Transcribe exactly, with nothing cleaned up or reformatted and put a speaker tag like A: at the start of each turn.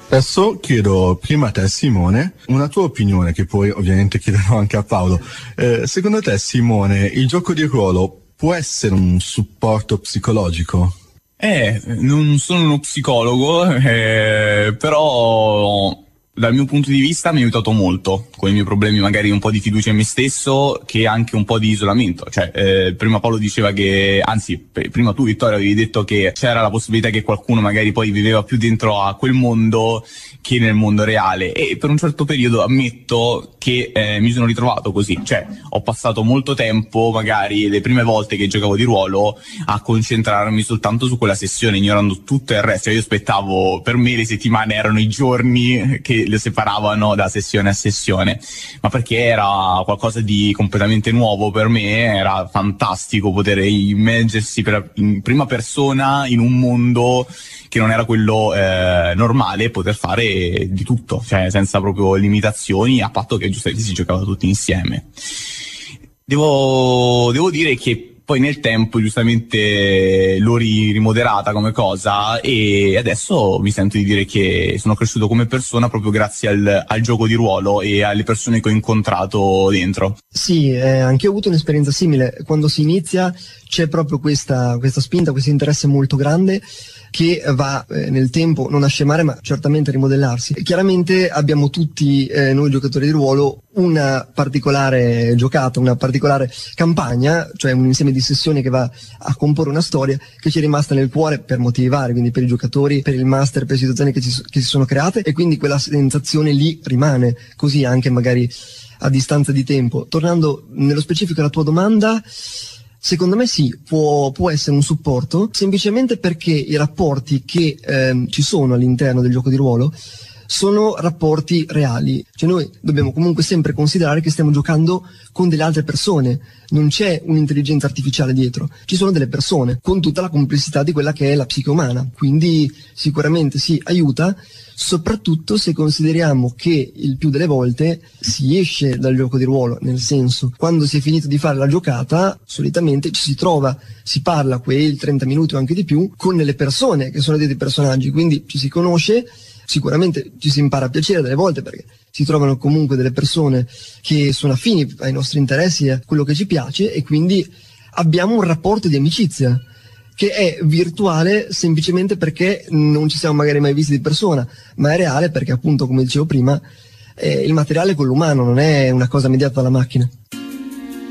A: Adesso chiedo prima a te, Simone, una tua opinione, che poi ovviamente chiederò anche a Paolo. Eh, secondo te, Simone, il gioco di ruolo può essere un supporto psicologico?
B: Eh, non sono uno psicologo, eh, però dal mio punto di vista mi ha aiutato molto con i miei problemi, magari un po' di fiducia in me stesso, che anche un po' di isolamento. Cioè, eh, prima Paolo diceva che, anzi, p- prima tu, Vittoria, avevi detto che c'era la possibilità che qualcuno magari poi viveva più dentro a quel mondo che nel mondo reale, e per un certo periodo ammetto che eh, mi sono ritrovato così. Cioè, ho passato molto tempo, magari le prime volte che giocavo di ruolo, a concentrarmi soltanto su quella sessione, ignorando tutto il resto. Cioè, io aspettavo, per me le settimane erano i giorni che le separavano da sessione a sessione, ma perché era qualcosa di completamente nuovo per me. Era fantastico poter immergersi per, in prima persona in un mondo che non era quello eh, normale, poter fare di tutto, cioè senza proprio limitazioni, a patto che giustamente si giocava tutti insieme. Devo, devo dire che poi nel tempo giustamente l'ho rimoderata come cosa, e adesso mi sento di dire che sono cresciuto come persona proprio grazie al, al gioco di ruolo e alle persone che ho incontrato dentro.
C: Sì, eh, anche io ho avuto un'esperienza simile. Quando si inizia c'è proprio questa, questa spinta, questo interesse molto grande che va eh, nel tempo non a scemare, ma certamente a rimodellarsi. E chiaramente abbiamo tutti eh, noi giocatori di ruolo una particolare giocata, una particolare campagna, cioè un insieme di sessioni che va a comporre una storia che ci è rimasta nel cuore per motivi vari, quindi per i giocatori, per il master, per le situazioni che, ci, che si sono create, e quindi quella sensazione lì rimane, così anche magari a distanza di tempo. Tornando nello specifico alla tua domanda, secondo me sì, può, può essere un supporto, semplicemente perché i rapporti che ehm, ci sono all'interno del gioco di ruolo sono rapporti reali. Cioè noi dobbiamo comunque sempre considerare che stiamo giocando con delle altre persone, non c'è un'intelligenza artificiale dietro, ci sono delle persone con tutta la complessità di quella che è la psiche umana, quindi sicuramente sì, aiuta, soprattutto se consideriamo che il più delle volte si esce dal gioco di ruolo, nel senso, quando si è finito di fare la giocata solitamente ci si trova, si parla quei trenta minuti o anche di più con le persone che sono dietro i personaggi, quindi ci si conosce. Sicuramente ci si impara a piacere delle volte perché si trovano comunque delle persone che sono affini ai nostri interessi e a quello che ci piace, e quindi abbiamo un rapporto di amicizia che è virtuale semplicemente perché non ci siamo magari mai visti di persona, ma è reale perché appunto, come dicevo prima, eh, il materiale con l'umano non è una cosa mediata dalla macchina.